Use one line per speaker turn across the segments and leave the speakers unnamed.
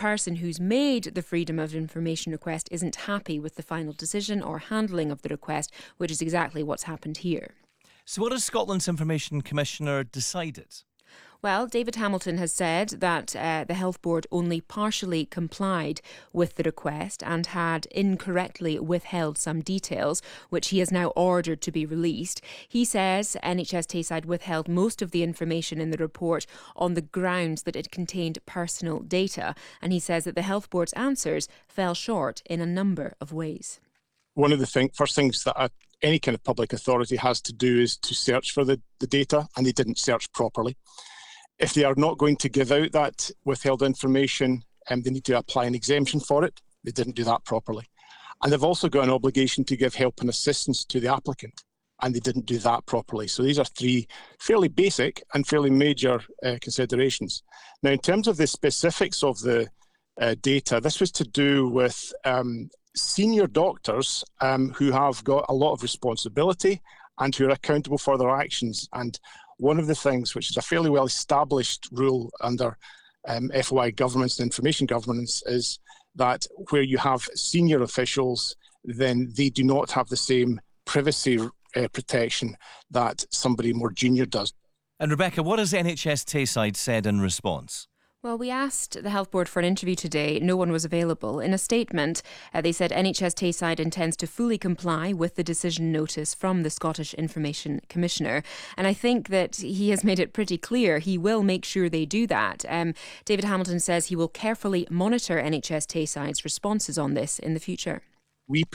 person who's made the Freedom of Information request isn't happy with the final decision or handling of the request, which is exactly what's happened here.
So what has Scotland's Information Commissioner decided?
Well, David Hamilton has said that the Health Board only partially complied with the request and had incorrectly withheld some details, which he has now ordered to be released. He says NHS Tayside withheld most of the information in the report on the grounds that it contained personal data, and he says that the Health Board's answers fell short in a number of ways.
One of the first things that any kind of public authority has to do is to search for the data, and they didn't search properly. If they are not going to give out that withheld information, they need to apply an exemption for it. They didn't do that properly. And they've also got an obligation to give help and assistance to the applicant, and they didn't do that properly. So these are three fairly basic and fairly major considerations. Now, in terms of the specifics of the data, this was to do with senior doctors who have got a lot of responsibility and who are accountable for their actions. And one of the things, which is a fairly well-established rule under FOI governance and information governance, is that where you have senior officials, then they do not have the same privacy protection that somebody more junior does.
And Rebecca, what has NHS Tayside said in response?
Well, we asked the Health Board for an interview today. No one was available. In a statement, they said NHS Tayside intends to fully comply with the decision notice from the Scottish Information Commissioner. And I think that he has made it pretty clear he will make sure they do that. David Hamilton says he will carefully monitor NHS Tayside's responses on this in the future.
We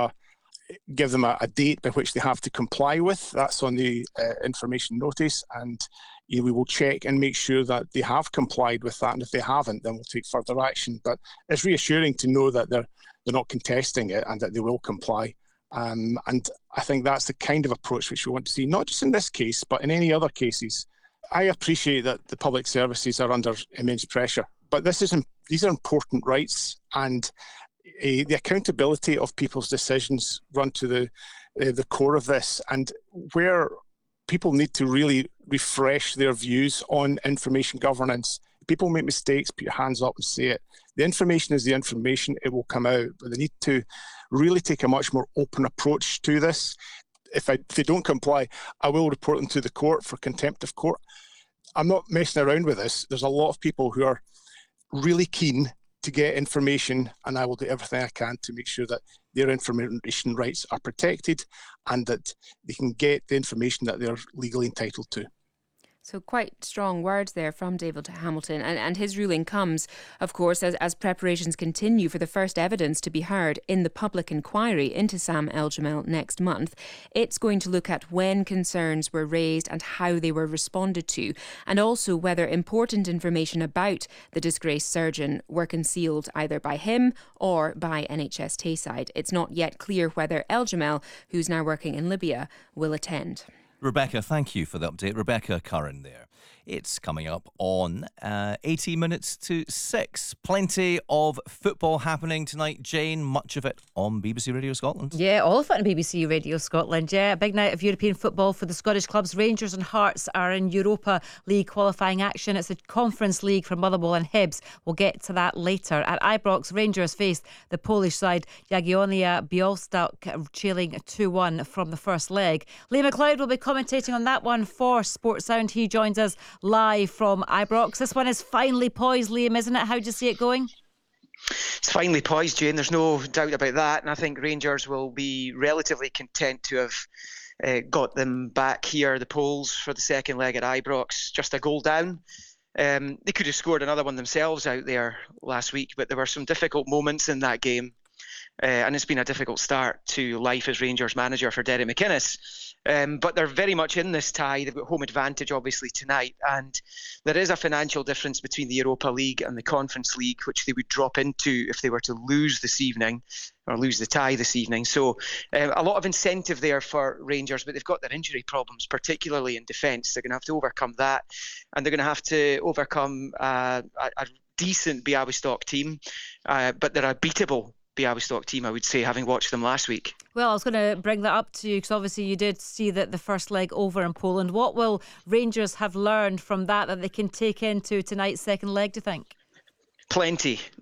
give them a date by which they have to comply with. That's on the information notice, and we will check and make sure that they have complied with that, and if they haven't, then we'll take further action. But it's reassuring to know that they're not contesting it and that they will comply. And I think that's the kind of approach which we want to see, not just in this case, but in any other cases. I appreciate that the public services are under immense pressure, but these are important rights, and the accountability of people's decisions run to the core of this, and where people need to really refresh their views on information governance. People make mistakes, put your hands up and say it. The information is the information, it will come out, but they need to really take a much more open approach to this. If they don't comply, I will report them to the court for contempt of court. I'm not messing around with this. There's a lot of people who are really keen to get information, and I will do everything I can to make sure that their information rights are protected and that they can get the information that they're legally entitled to.
So quite strong words there from David Hamilton. And his ruling comes, of course, as preparations continue for the first evidence to be heard in the public inquiry into Sam El-Jamel next month. It's going to look at when concerns were raised and how they were responded to, and also whether important information about the disgraced surgeon were concealed either by him or by NHS Tayside. It's not yet clear whether El-Jamel, who's now working in Libya, will attend.
Rebecca, thank you for the update. Rebecca Curran there. It's coming up on 18 minutes to 6. Plenty of football happening tonight, Jane. Much of it on BBC Radio Scotland.
Yeah, all of it on BBC Radio Scotland. Yeah, a big night of European football for the Scottish clubs. Rangers and Hearts are in Europa League qualifying action. It's a Conference League for Motherwell and Hibs. We'll get to that later. At Ibrox, Rangers faced the Polish side Jagiellonia Białystok, trailing 2-1 from the first leg. Lee McLeod will be commentating on that one for Sports Sound. He joins us live from Ibrox. This one is finally poised, Liam, isn't it? How do you see it going?
It's finally poised, Jane. There's no doubt about that. And I think Rangers will be relatively content to have got them back here, the Poles, for the second leg at Ibrox. Just a goal down. They could have scored another one themselves out there last week, but there were some difficult moments in that game. And it's been a difficult start to life as Rangers manager for Derek McInnes. But they're very much in this tie. They've got home advantage, obviously, tonight. And there is a financial difference between the Europa League and the Conference League, which they would drop into if they were to lose this evening or lose the tie this evening. So a lot of incentive there for Rangers, but they've got their injury problems, particularly in defence. They're going to have to overcome that. And they're going to have to overcome a decent Białystok team, but they're a beatable Białystok team, I would say, having watched them last week.
Well, I was going to bring that up to you because obviously you did see that the first leg over in Poland. What will Rangers have learned from that they can take into tonight's second leg, do you think?
Plenty.